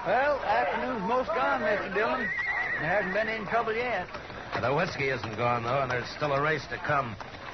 Well, afternoon's most gone, Mr. Dillon. There hasn't been any trouble yet. The whiskey isn't gone, though, and there's still a race to come.